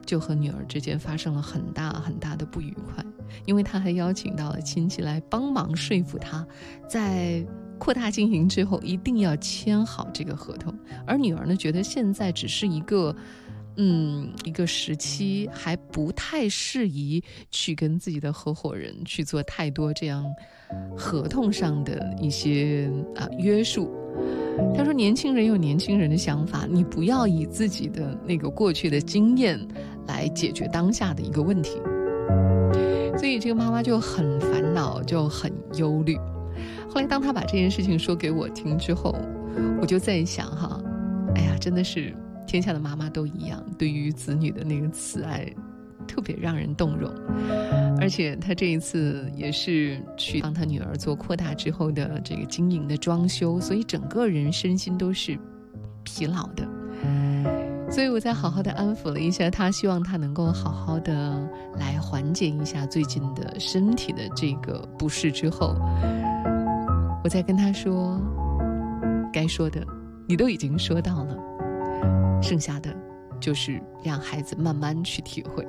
就和女儿之间发生了很大很大的不愉快，因为他还邀请到了亲戚来帮忙说服他，在扩大经营之后一定要签好这个合同。而女儿呢，觉得现在只是一个时期，还不太适宜去跟自己的合伙人去做太多这样合同上的一些约束。他说年轻人有年轻人的想法，你不要以自己的那个过去的经验来解决当下的一个问题。所以这个妈妈就很烦恼，就很忧虑。后来当她把这件事情说给我听之后，我就在想哎呀，真的是天下的妈妈都一样，对于子女的那个慈爱特别让人动容。而且他这一次也是去帮他女儿做扩大之后的这个经营的装修，所以整个人身心都是疲劳的。所以我再好好的安抚了一下他，希望他能够好好的来缓解一下最近的身体的这个不适之后，我再跟他说，该说的你都已经说到了，剩下的就是让孩子慢慢去体会。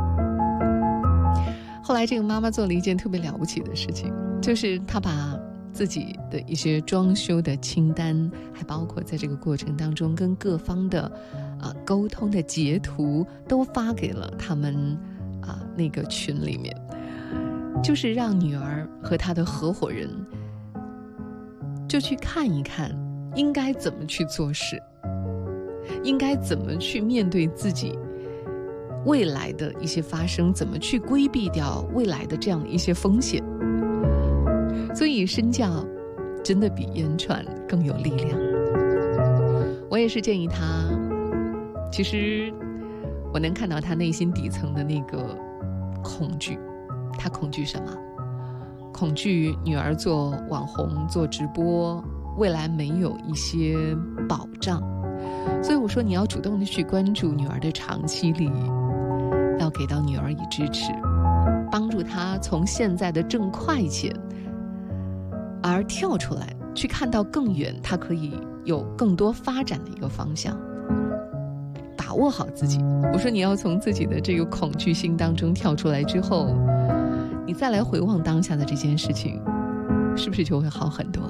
后来这个妈妈做了一件特别了不起的事情，就是她把自己的一些装修的清单，还包括在这个过程当中跟各方的沟通的截图都发给了他们那个群里面，就是让女儿和她的合伙人就去看一看应该怎么去做事，应该怎么去面对自己未来的一些发生，怎么去规避掉未来的这样的一些风险。所以身教真的比言传更有力量。我也是建议他，其实我能看到他内心底层的那个恐惧。他恐惧什么？恐惧女儿做网红做直播未来没有一些保障。所以我说你要主动的去关注女儿的长期利益，要给到女儿以支持，帮助她从现在的挣快钱而跳出来，去看到更远，她可以有更多发展的一个方向，把握好自己。我说你要从自己的这个恐惧心当中跳出来之后，你再来回望当下的这件事情，是不是就会好很多？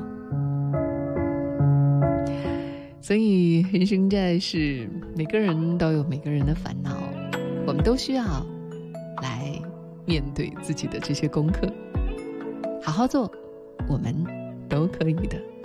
所以人生在世，每个人都有每个人的烦恼，我们都需要来面对自己的这些功课，好好做，我们都可以的。